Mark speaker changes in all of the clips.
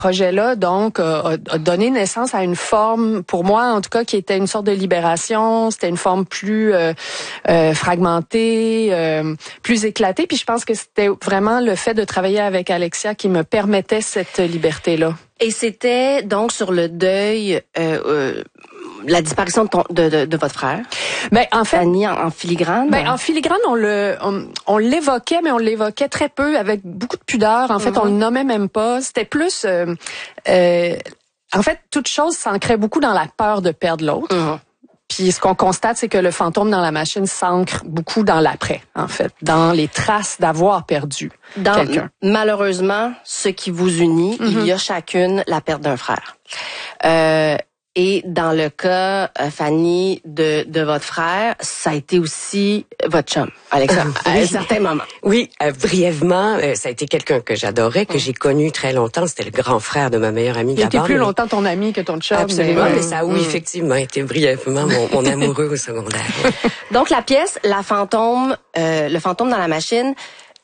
Speaker 1: projet-là, donc, a donné naissance à une forme, pour moi, en tout cas, qui était une sorte de libération. C'était une forme plus fragmentée, plus éclatée. Puis je pense que c'était vraiment le fait de travailler avec Alexia qui me permettait cette liberté-là.
Speaker 2: Et c'était donc sur le deuil, la disparition de votre frère.
Speaker 1: Ben en fait,
Speaker 2: Fanny en filigrane.
Speaker 1: Ben en filigrane, on l'évoquait, mais on l'évoquait très peu, avec beaucoup de pudeur. En fait, on le nommait même pas. C'était plus, en fait, toute chose s'ancrait beaucoup dans la peur de perdre l'autre. Puis ce qu'on constate, c'est que le fantôme dans la machine s'ancre beaucoup dans l'après, en fait, dans les traces d'avoir perdu quelqu'un.
Speaker 2: Malheureusement, ce qui vous unit, il y a chacune la perte d'un frère. Et dans le cas, Fanny, de votre frère, ça a été aussi votre chum, Alexia, à un certain moment.
Speaker 3: Oui, brièvement, ça a été quelqu'un que j'adorais, que j'ai connu très longtemps. C'était le grand frère de ma meilleure amie d'abord.
Speaker 1: Il était plus longtemps ton ami que ton chum.
Speaker 3: Absolument, mais ça, oui, effectivement, été brièvement mon amoureux au secondaire.
Speaker 2: Donc, la pièce, le fantôme dans la machine,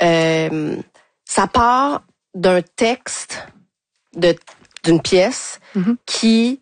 Speaker 2: ça part d'un texte d'une pièce qui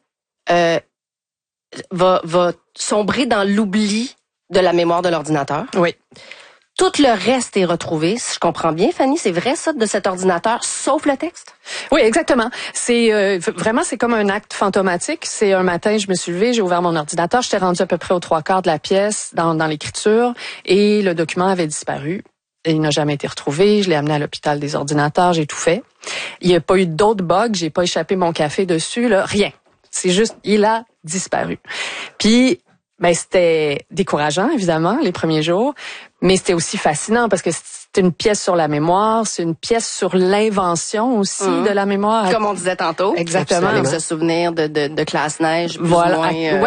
Speaker 2: va sombrer dans l'oubli de la mémoire de l'ordinateur.
Speaker 1: Oui.
Speaker 2: Tout le reste est retrouvé, si je comprends bien, Fanny, c'est vrai ça, de cet ordinateur, sauf le texte?
Speaker 1: Oui, exactement. C'est vraiment, c'est comme un acte fantomatique. C'est un matin, je me suis levée, j'ai ouvert mon ordinateur, j'étais rendue à peu près aux 3/4 de la pièce dans l'écriture, et le document avait disparu. Et il n'a jamais été retrouvé. Je l'ai amené à l'hôpital des ordinateurs, j'ai tout fait. Il n'y a pas eu d'autres bugs, j'ai pas échappé mon café dessus, là, rien. C'est juste, il a disparu. Puis, ben, c'était décourageant, évidemment, les premiers jours, mais c'était aussi fascinant parce que c'est une pièce sur la mémoire, c'est une pièce sur l'invention aussi de la mémoire.
Speaker 2: Comme on disait tantôt.
Speaker 1: Exactement.
Speaker 2: Absolument. Se souvenir de Classe-Neige.
Speaker 1: Voilà.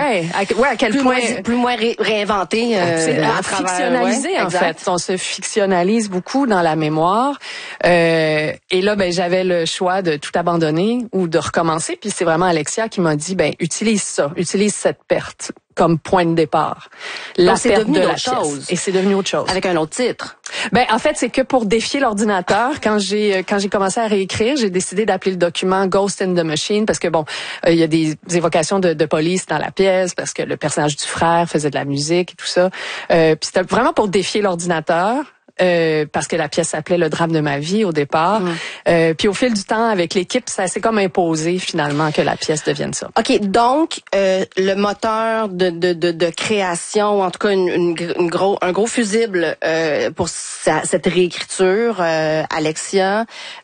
Speaker 2: À quel point. Plus moins réinventé.
Speaker 1: C'est à fictionnaliser, en fait. On se fictionnalise beaucoup dans la mémoire. Et là, ben, j'avais le choix de tout abandonner ou de recommencer. Puis c'est vraiment Alexia qui m'a dit, ben, utilise cette perte comme point de départ.
Speaker 2: La perte de la chose.
Speaker 1: Et c'est devenu autre chose.
Speaker 2: Avec un autre titre.
Speaker 1: Ben, en fait, c'est que pour défier l'ordinateur, quand j'ai commencé à réécrire, j'ai décidé d'appeler le document Ghost in the Machine parce que bon, il y a des évocations de police dans la pièce parce que le personnage du frère faisait de la musique et tout ça. Puis c'était vraiment pour défier l'ordinateur. Parce que la pièce s'appelait Le drame de ma vie au départ. Puis au fil du temps, avec l'équipe, ça s'est comme imposé finalement que la pièce devienne ça.
Speaker 2: OK, donc le moteur de création, ou en tout cas un gros fusible pour cette réécriture, Alexia,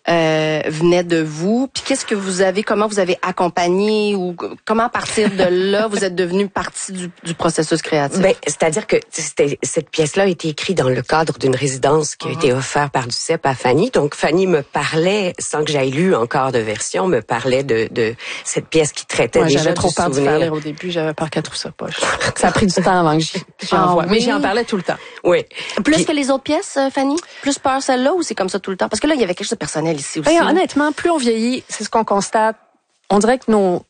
Speaker 2: venait de vous. Puis comment vous avez accompagné ou comment à partir de là vous êtes devenu partie du processus créatif?
Speaker 3: Ben, c'est-à-dire que cette pièce-là a été écrite dans le cadre d'une résidence qui a été offerte par du CEP à Fanny. Donc, Fanny me parlait, sans que j'aille lu encore de version, me parlait de cette pièce qui traitait déjà
Speaker 1: j'avais trop peur de faire lire au début. J'avais peur qu'elle trouve ça poche. Ça a pris du temps avant que j'y envoie. Mais j'y en parlais tout le temps.
Speaker 3: Oui.
Speaker 2: Plus que les autres pièces, Fanny? Plus peur celle-là ou c'est comme ça tout le temps? Parce que là, il y avait quelque chose de personnel ici aussi.
Speaker 1: Honnêtement, plus on vieillit, c'est ce qu'on constate. On dirait que nos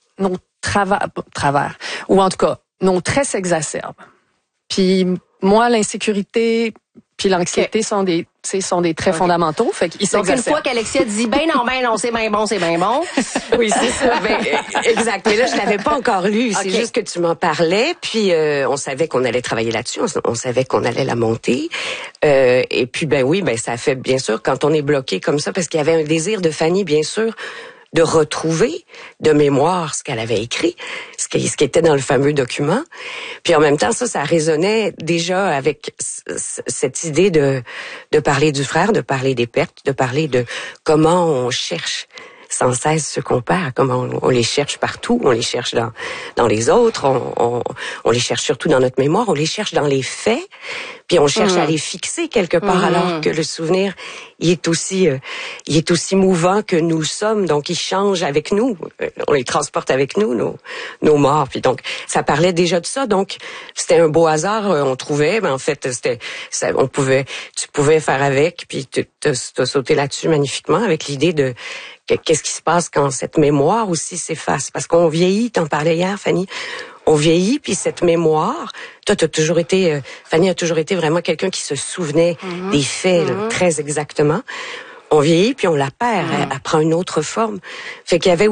Speaker 1: travers, ou en tout cas, nos traits s'exacerbent. Puis moi, l'insécurité puis l'anxiété sont des traits fondamentaux. Fait qu'ils
Speaker 2: Donc, une fois qu'Alexia dit, ben non, c'est bien bon.
Speaker 3: Oui, c'est ça. Exact. Mais là, je l'avais pas encore lu. C'est juste que tu m'en parlais. Puis, on savait qu'on allait travailler là-dessus. On savait qu'on allait la monter. Et puis, ça fait, bien sûr, quand on est bloqué comme ça, parce qu'il y avait un désir de Fanny, bien sûr, de retrouver de mémoire ce qu'elle avait écrit, ce qui était dans le fameux document. Puis en même temps, ça résonnait déjà avec cette idée de parler du frère, de parler des pertes, de parler de comment on cherche sans cesse ce qu'on perd, comment on les cherche partout, on les cherche dans les autres, on les cherche surtout dans notre mémoire, on les cherche dans les faits, puis on cherche à les fixer quelque part, alors que le souvenir, il est aussi mouvant que nous sommes, donc il change avec nous, on les transporte avec nous, nos morts, puis donc ça parlait déjà de ça, donc c'était un beau hasard, on trouvait, mais en fait tu pouvais faire avec, puis t'as sauté là-dessus magnifiquement avec l'idée de qu'est-ce qui se passe quand cette mémoire aussi s'efface? Parce qu'on vieillit, t'en parlais hier, Fanny. On vieillit, puis cette mémoire, Fanny a toujours été vraiment quelqu'un qui se souvenait des faits là, très exactement. On vieillit, puis on la perd, elle prend une autre forme. Fait qu'il y avait